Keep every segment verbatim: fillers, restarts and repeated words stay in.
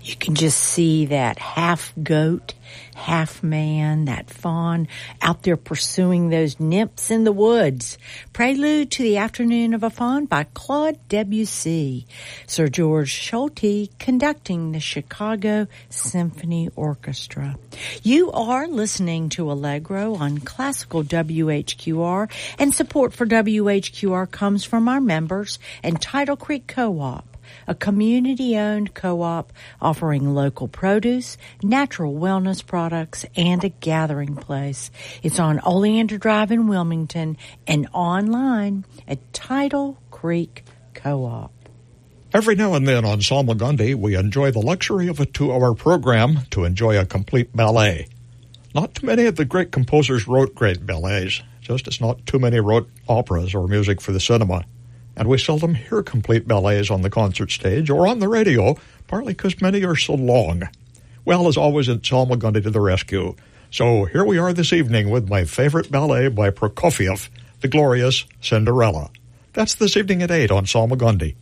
You can just see that half goat, half man, that fawn out there pursuing those nymphs in the woods. Prelude to the Afternoon of a Faun by Claude Debussy. Sir George Solti conducting the Chicago Symphony Orchestra. You are listening to Allegro on Classical W H Q R, and support for W H Q R comes from our members and Tidal Creek Co-op, a community-owned co-op offering local produce, natural wellness products, and a gathering place. It's on Oleander Drive in Wilmington and online at Tidal Creek Co-op. Every now and then on Salmagundi, we enjoy the luxury of a two-hour program to enjoy a complete ballet. Not too many of the great composers wrote great ballets, just as not too many wrote operas or music for the cinema. And we seldom hear complete ballets on the concert stage or on the radio, partly because many are so long. Well, as always, it's Salmagundi to the rescue. So here we are this evening with my favorite ballet by Prokofiev, the glorious Cinderella. That's this evening at eight on Salmagundi.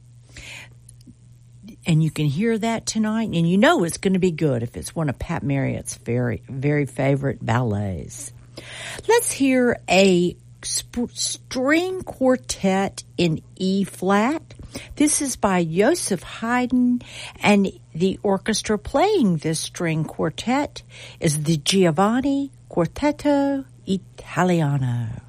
And you can hear that tonight, and you know it's going to be good if it's one of Pat Marriott's very, very favorite ballets. Let's hear a sp- string quartet in E-flat. This is by Joseph Haydn, and the orchestra playing this string quartet is the Giovanni Quartetto Italiano.